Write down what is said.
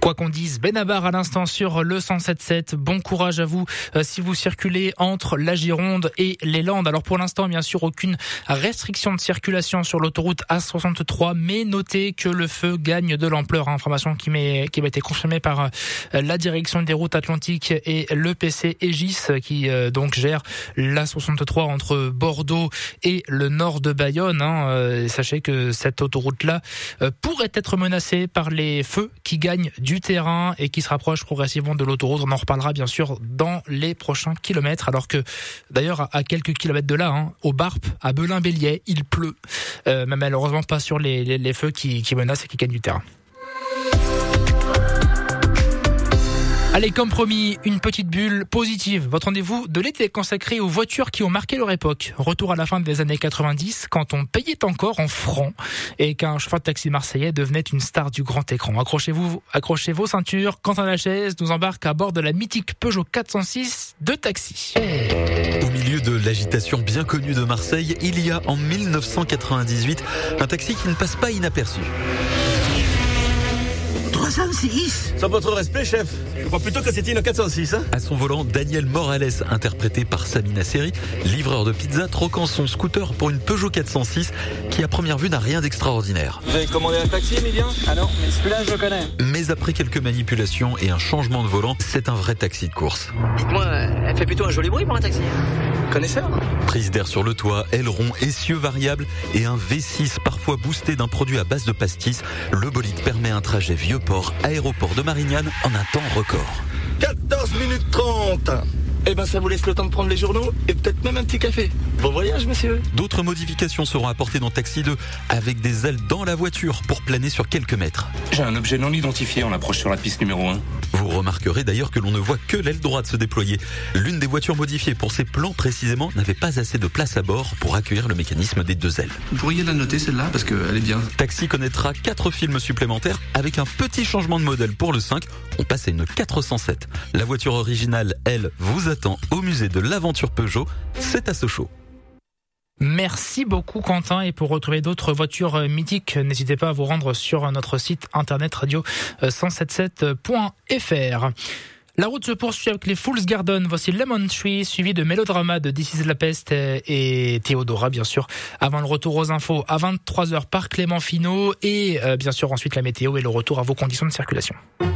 Quoi qu'on dise, Benabar à l'instant sur le 107.7. Bon courage à vous si vous circulez entre la Gironde et les Landes. Alors pour l'instant, bien sûr, aucune restriction de circulation sur l'autoroute A63, mais notez que le feu gagne de l'ampleur. Information qui m'a été confirmée par la direction des routes atlantiques et l'EPC Aegis qui donc gère l'A63 entre Bordeaux et le nord de Bayonne. Sachez que cette autoroute-là pourrait être menacée par les feux qui gagnent du terrain et qui se rapprochent progressivement de l'autoroute. On en reparlera bien sûr dans les prochains kilomètres, alors que d'ailleurs à quelques kilomètres de là, au Barp, à Belin-Bélier, il pleut, mais malheureusement pas sur les feux qui menacent et qui gagnent du terrain. Allez, comme promis, une petite bulle positive. Votre rendez-vous de l'été consacré aux voitures qui ont marqué leur époque. Retour à la fin des années 90, quand on payait encore en francs et qu'un chauffeur de taxi marseillais devenait une star du grand écran. Accrochez vos ceintures. Quentin Lachaise nous embarque à bord de la mythique Peugeot 406 de taxi. Au milieu de l'agitation bien connue de Marseille, il y a en 1998 un taxi qui ne passe pas inaperçu. 306 Sans votre respect, chef, je crois plutôt que c'était une 406. À son volant, Daniel Morales, interprété par Samina Seri, livreur de pizza, troquant son scooter pour une Peugeot 406 qui à première vue n'a rien d'extraordinaire. Vous avez commandé un taxi, Emilien ? Ah non, mais celui-là je le connais. Mais après quelques manipulations et un changement de volant, c'est un vrai taxi de course. Dites-moi, elle fait plutôt un joli bruit pour un taxi. Connaisseur ? Prise d'air sur le toit, aileron, essieux variables et un V6 parfois boosté d'un produit à base de pastis, le bolide permet un trajet Vieux-Port, aéroport de Marignane en un temps record. 14 minutes 30. Eh ben ça vous laisse le temps de prendre les journaux et peut-être même un petit café. Bon voyage, monsieur. D'autres modifications seront apportées dans Taxi 2 avec des ailes dans la voiture pour planer sur quelques mètres. J'ai un objet non identifié en approche sur la piste numéro 1. Vous remarquerez d'ailleurs que l'on ne voit que l'aile droite se déployer. L'une des voitures modifiées pour ces plans précisément n'avait pas assez de place à bord pour accueillir le mécanisme des deux ailes. Vous pourriez la noter celle-là parce qu'elle est bien. Taxi connaîtra 4 films supplémentaires avec un petit changement de modèle pour le 5. On passe à une 407. La voiture originale, elle, vous attend au musée de l'aventure Peugeot. C'est à Sochaux. Merci beaucoup Quentin, et pour retrouver d'autres voitures mythiques, n'hésitez pas à vous rendre sur notre site internet radio177.fr. La route se poursuit avec les Fool's Garden. Voici Lemon Tree, suivi de Mélodrama de This is La Peste et Théodora, bien sûr. Avant le retour aux infos à 23h par Clément Finot et bien sûr ensuite la météo et le retour à vos conditions de circulation.